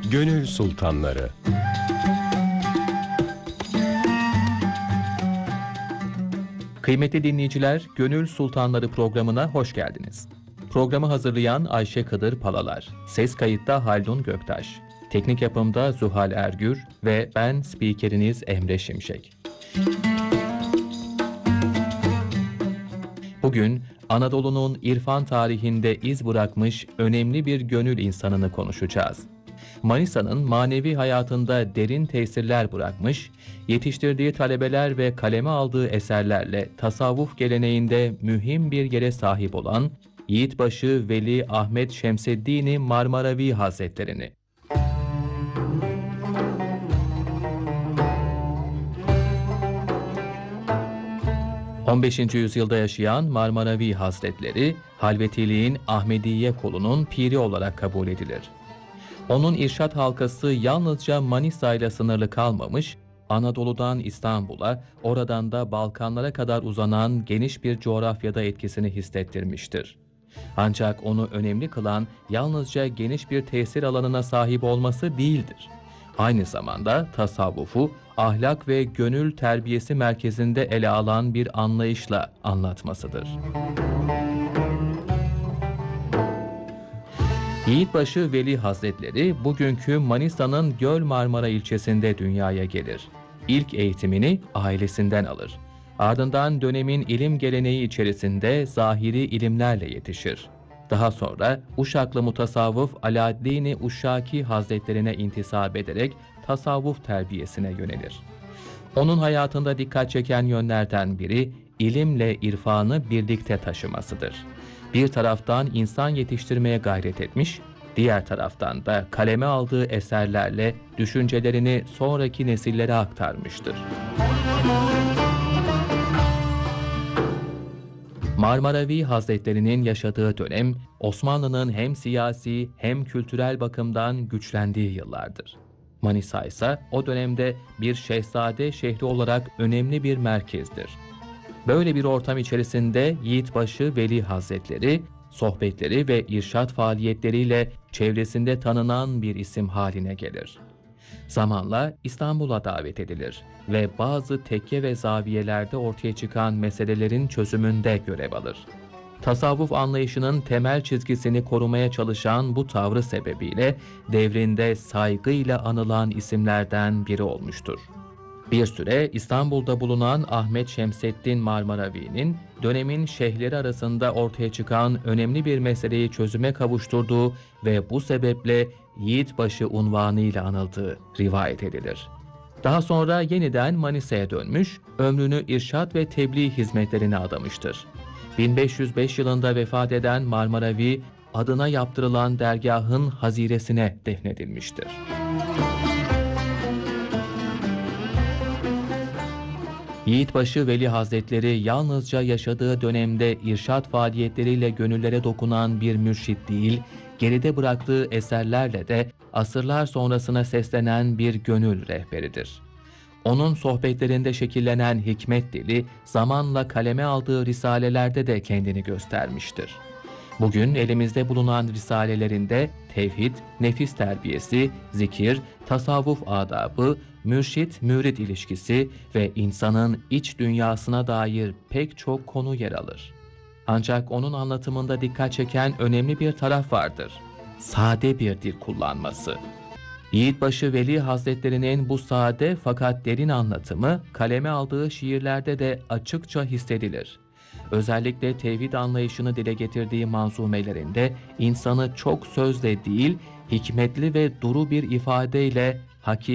Gönül Sultanları. Kıymetli dinleyiciler, Gönül Sultanları programına hoş geldiniz. Programı hazırlayan Ayşe Kıdır Palalar, ses kayıtta Haldun Göktaş, teknik yapımda Zuhal Ergür ve ben spikeriniz Emre Şimşek. Bugün Anadolu'nun irfan tarihinde iz bırakmış önemli bir gönül insanını konuşacağız. Manisa'nın manevi hayatında derin tesirler bırakmış, yetiştirdiği talebeler ve kaleme aldığı eserlerle tasavvuf geleneğinde mühim bir yere sahip olan Yiğitbaşı Veli Ahmet Şemseddin-i Marmaravi Hazretlerini. ...15. yüzyılda yaşayan Marmaravi Hazretleri, Halvetiliğin Ahmediye kolunun piri olarak kabul edilir. Onun irşad halkası yalnızca Manisa ile sınırlı kalmamış, Anadolu'dan İstanbul'a, oradan da Balkanlara kadar uzanan geniş bir coğrafyada etkisini hissettirmiştir. Ancak onu önemli kılan yalnızca geniş bir tesir alanına sahip olması değildir. Aynı zamanda tasavvufu, ahlak ve gönül terbiyesi merkezinde ele alan bir anlayışla anlatmasıdır. Yiğitbaşı Veli Hazretleri bugünkü Manisa'nın Göl Marmara ilçesinde dünyaya gelir. İlk eğitimini ailesinden alır. Ardından dönemin ilim geleneği içerisinde zahiri ilimlerle yetişir. Daha sonra Uşaklı mutasavvıf Alaaddin-i Uşşaki Hazretlerine intisap ederek tasavvuf terbiyesine yönelir. Onun hayatında dikkat çeken yönlerden biri ilimle irfanı birlikte taşımasıdır. Bir taraftan insan yetiştirmeye gayret etmiş, diğer taraftan da kaleme aldığı eserlerle düşüncelerini sonraki nesillere aktarmıştır. Marmaravi Hazretleri'nin yaşadığı dönem, Osmanlı'nın hem siyasi hem kültürel bakımdan güçlendiği yıllardır. Manisa ise o dönemde bir şehzade şehri olarak önemli bir merkezdir. Böyle bir ortam içerisinde Yiğitbaşı Veli Hazretleri, sohbetleri ve irşad faaliyetleriyle çevresinde tanınan bir isim haline gelir. Zamanla İstanbul'a davet edilir ve bazı tekke ve zaviyelerde ortaya çıkan meselelerin çözümünde görev alır. Tasavvuf anlayışının temel çizgisini korumaya çalışan bu tavrı sebebiyle devrinde saygıyla anılan isimlerden biri olmuştur. Bir süre İstanbul'da bulunan Ahmet Şemseddin Marmaravi'nin dönemin şeyhleri arasında ortaya çıkan önemli bir meseleyi çözüme kavuşturduğu ve bu sebeple Yiğitbaşı unvanıyla anıldığı rivayet edilir. Daha sonra yeniden Manisa'ya dönmüş, ömrünü irşad ve tebliğ hizmetlerine adamıştır. 1505 yılında vefat eden Marmaravi, adına yaptırılan dergahın haziresine defnedilmiştir. Yiğitbaşı Veli Hazretleri yalnızca yaşadığı dönemde irşad faaliyetleriyle gönüllere dokunan bir mürşit değil, geride bıraktığı eserlerle de asırlar sonrasına seslenen bir gönül rehberidir. Onun sohbetlerinde şekillenen hikmet dili, zamanla kaleme aldığı risalelerde de kendini göstermiştir. Bugün elimizde bulunan risalelerinde tevhid, nefis terbiyesi, zikir, tasavvuf adabı, mürşit-mürid ilişkisi ve insanın iç dünyasına dair pek çok konu yer alır. Ancak onun anlatımında dikkat çeken önemli bir taraf vardır. Sade bir dil kullanması. Yiğitbaşı Veli Hazretleri'nin bu sade fakat derin anlatımı kaleme aldığı şiirlerde de açıkça hissedilir. Özellikle tevhid anlayışını dile getirdiği manzumelerinde insanı çok sözle değil, hikmetli ve duru bir ifadeyle hakiki